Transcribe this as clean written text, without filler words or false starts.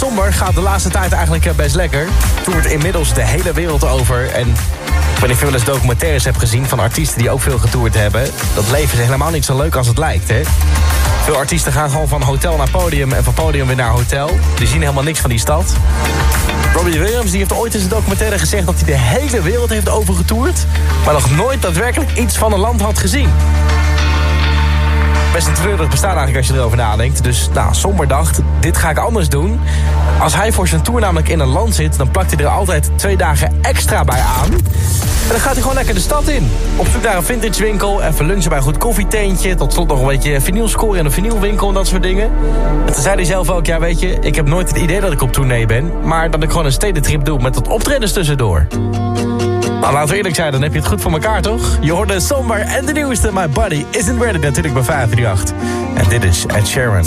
Somber gaat de laatste tijd eigenlijk best lekker. Toert inmiddels de hele wereld over. En ik weet niet of je wel eens documentaires hebt gezien van artiesten die ook veel getoerd hebben. Dat leven is helemaal niet zo leuk als het lijkt, hè? Veel artiesten gaan gewoon van hotel naar podium en van podium weer naar hotel. Die zien helemaal niks van die stad. Robbie Williams die heeft ooit in zijn documentaire gezegd dat hij de hele wereld heeft overgetoerd, maar nog nooit daadwerkelijk iets van een land had gezien. Best een treurig bestaan eigenlijk als je erover nadenkt. Dus Somber dacht, dit ga ik anders doen. Als hij voor zijn tour namelijk in een land zit, dan plakt hij er altijd 2 dagen extra bij aan. En dan gaat hij gewoon lekker de stad in. Op zoek naar een vintage winkel, even lunchen bij een goed koffietentje. Tot slot nog een beetje vinyl scoren in een vinylwinkel en dat soort dingen. En toen zei hij zelf ook, ja weet je, ik heb nooit het idee dat ik op tournee ben, maar dat ik gewoon een stedentrip doe met wat optredens tussendoor. Nou, laten we eerlijk zijn, dan heb je het goed voor elkaar, toch? Je hoorde Somber en de nieuwste My Body Isn't Ready natuurlijk bij 538. En dit is Ed Sheeran.